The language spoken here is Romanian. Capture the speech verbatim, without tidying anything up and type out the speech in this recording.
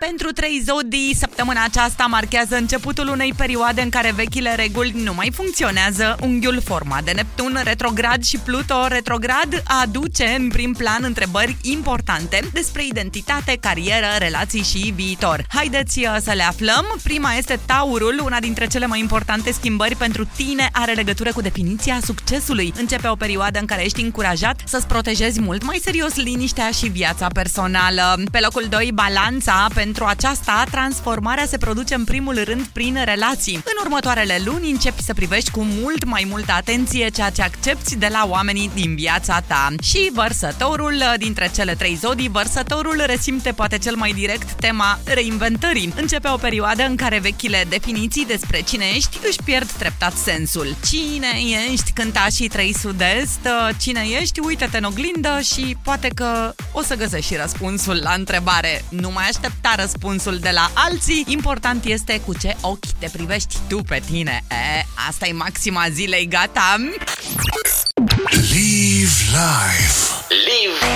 Pentru trei zodii, săptămâna aceasta marchează începutul unei perioade în care vechile reguli nu mai funcționează. Unghiul format de Neptun retrograd și Pluto retrograd aduce în prim plan întrebări importante despre identitate, carieră, relații și viitor. Haideți să le aflăm. Prima este Taurul, una dintre cele mai importante schimbări pentru tine are legătură cu definiția succesului. Începe o perioadă în care ești încurajat să-ți protejezi mult mai serios liniștea și viața personală. Pe locul doi, Balanța. Pentru aceasta, transformarea se produce în primul rând prin relații. În următoarele luni începi să privești cu mult mai multă atenție ceea ce accepti de la oamenii din viața ta. Și Vărsătorul, dintre cele trei zodii, Vărsătorul resimte poate cel mai direct tema reinventării. Începe o perioadă în care vechile definiții despre cine ești își pierd treptat sensul. Cine ești? Cânta și Trei Sud-Est. Cine ești? Uită-te în oglindă și poate că o să găsești și răspunsul la întrebare. Nu mai aștepta răspunsul de la alții. Important este cu ce ochi te privești tu pe tine. E, asta e maxima zilei, gata? Live life. Live